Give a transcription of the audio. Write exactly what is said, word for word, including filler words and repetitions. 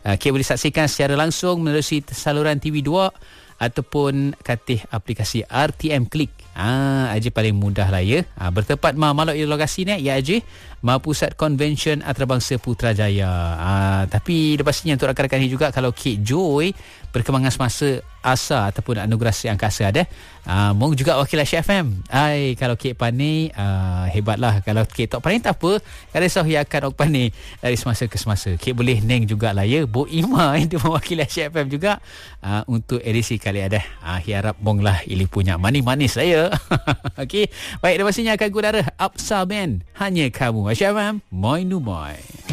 uh, Kek boleh saksikan secara langsung melalui saluran T V dua ataupun katih aplikasi R T M Click. Ah, aja paling mudah lah ya. Ah, bertepat ma maluk lokasi ni ya aja ma Pusat Konvensyen Antarabangsa Putrajaya. Ah, tapi lepasnya untuk rakan-rakan ni juga, kalau Kek Joy perkembangan semasa asa ataupun anugerah Sri Angkasa ada, ah, mong juga wakil Asia F M. Ai, kalau Kek Pani ah, hebatlah. Kalau Kek tak Pani tak apa, kada risau ia akan ok Pani dari semasa ke semasa. Kek boleh neng jugalah ya. Bo Ima itu mewakili Asia F M juga ah, untuk edisi kali ada. Ah, harap mong lah ili punya manis-manis saya. Okey, baik, dah pastinya akan gudara Absa Band, hanya kamu Asia F M, Moi Nu Moi.